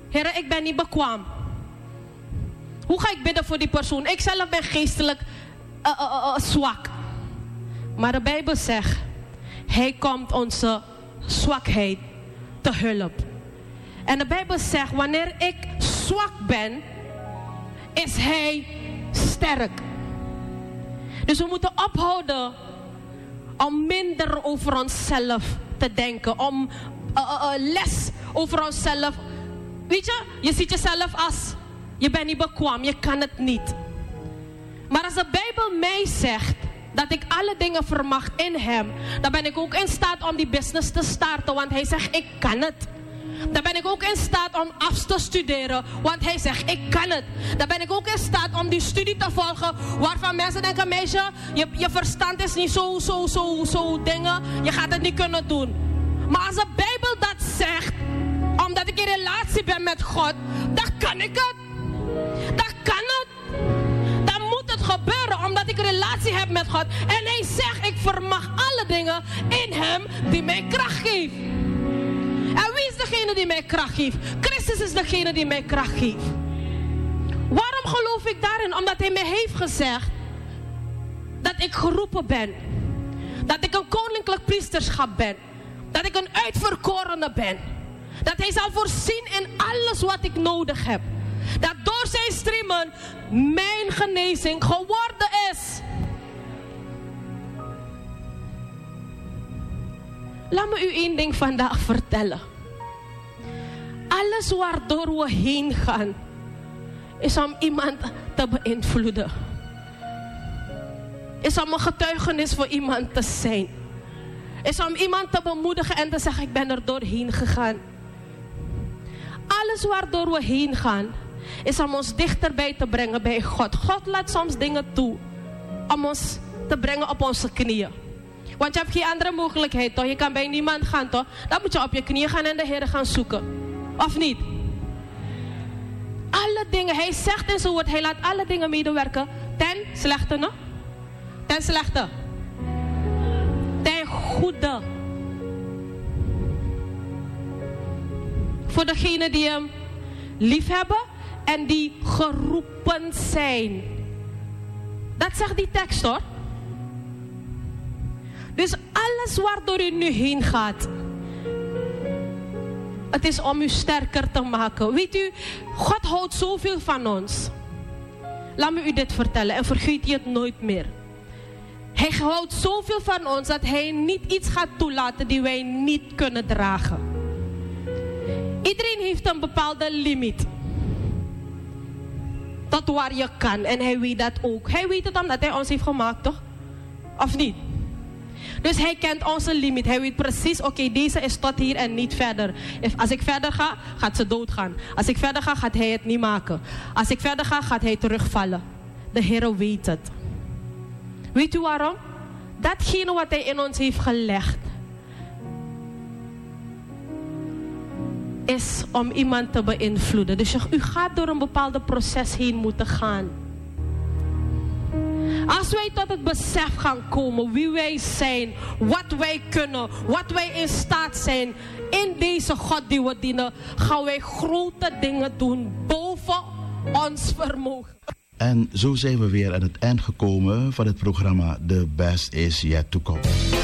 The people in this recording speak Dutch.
Heere, ik ben niet bekwaam. Hoe ga ik bidden voor die persoon? Ik zelf ben geestelijk zwak. Maar de Bijbel zegt, hij komt onze zwakheid te hulp. En de Bijbel zegt, wanneer ik zwak ben, is hij sterk. Dus we moeten ophouden om minder over onszelf te denken. Om les over onszelf. Weet je ziet jezelf als, je bent niet bekwaam, je kan het niet. Maar als de Bijbel mij zegt dat ik alle dingen vermag in hem, dan ben ik ook in staat om die business te starten, want hij zegt ik kan het. Dan ben ik ook in staat om af te studeren, want hij zegt ik kan het. Dan ben ik ook in staat om die studie te volgen, waarvan mensen denken, meisje, je verstand is niet zo dingen, je gaat het niet kunnen doen. Maar als de Bijbel dat zegt, omdat ik in relatie ben met God, dan kan ik het. Dan kan het. Dan moet het gebeuren, omdat ik een relatie heb met God. En hij zegt, ik vermag alle dingen in hem die mij kracht geeft. En wie is degene die mij kracht geeft? Christus is degene die mij kracht geeft. Waarom geloof ik daarin? Omdat hij mij heeft gezegd dat ik geroepen ben. Dat ik een koninklijk priesterschap ben. Dat ik een uitverkorene ben. Dat hij zal voorzien in alles wat ik nodig heb. Dat door zijn striemen mijn genezing geworden is. Laat me u één ding vandaag vertellen. Alles waardoor we heen gaan, is om iemand te beïnvloeden. Is om een getuigenis voor iemand te zijn. Is om iemand te bemoedigen en te zeggen, ik ben er doorheen gegaan. Alles waardoor we heen gaan, is om ons dichterbij te brengen bij God. God laat soms dingen toe om ons te brengen op onze knieën. Want je hebt geen andere mogelijkheid, toch? Je kan bij niemand gaan, toch? Dan moet je op je knieën gaan en de Heer gaan zoeken. Of niet? Alle dingen, hij zegt in zijn woord, hij laat alle dingen medewerken ten slechte, no? Ten slechte. Ten goede. Voor degenen die hem lief hebben en die geroepen zijn. Dat zegt die tekst, hoor. Dus alles waardoor u nu heen gaat, het is om u sterker te maken. Weet u, God houdt zoveel van ons. Laat me u dit vertellen en vergeet je het nooit meer. Hij houdt zoveel van ons dat hij niet iets gaat toelaten die wij niet kunnen dragen. Iedereen heeft een bepaalde limiet. Tot waar je kan. En hij weet dat ook. Hij weet het omdat hij ons heeft gemaakt, toch? Of niet? Dus hij kent onze limiet. Hij weet precies, oké, deze is tot hier en niet verder. Als ik verder ga, gaat ze doodgaan. Als ik verder ga, gaat hij het niet maken. Als ik verder ga, gaat hij terugvallen. De Heer weet het. Weet u waarom? Datgene wat hij in ons heeft gelegd, is om iemand te beïnvloeden. Dus u gaat door een bepaalde proces heen moeten gaan. Als wij tot het besef gaan komen wie wij zijn, wat wij kunnen, wat wij in staat zijn in deze God die we dienen, gaan wij grote dingen doen boven ons vermogen. En zo zijn we weer aan het eind gekomen van het programma The Best Is Yet To Come.